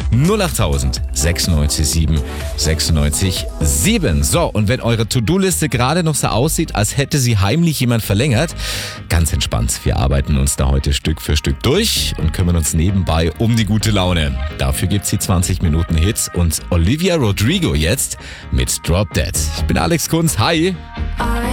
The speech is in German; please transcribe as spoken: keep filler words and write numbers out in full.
null achttausend sechsundneunzig sieben sechsundneunzig sieben. So, und wenn eure To-Do-Liste gerade noch so aussieht, als hätte sie heimlich jemand verlängert, ganz entspannt. Wir arbeiten uns da heute Stück für Stück durch und kümmern uns nebenbei um die gute Laune. Dafür gibt's die zwanzig Minuten Hits und Olivia Rodrigo jetzt mit Drop Dead. Ich bin Alex Kunz, hi!